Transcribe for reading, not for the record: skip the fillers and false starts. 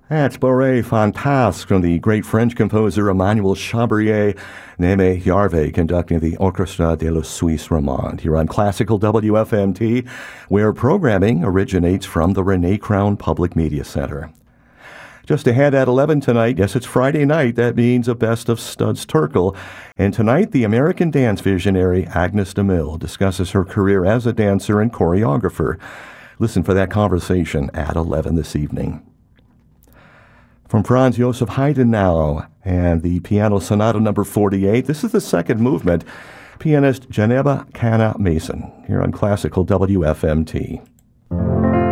That's Bourrée Fantasque from the great French composer Emmanuel Chabrier, Némé Yarvé conducting the Orchestre de la Suisse Romande here on Classical WFMT, where programming originates from the Renee Crown Public Media Center. Just ahead at 11 tonight, yes, it's Friday night, that means a best of Studs Terkel. And tonight, the American dance visionary Agnes DeMille discusses her career as a dancer and choreographer. Listen for that conversation at 11 this evening. From Franz Joseph Haydn now, and the Piano Sonata number 48. This is the second movement. Pianist Janeba Canna Mason here on Classical WFMT.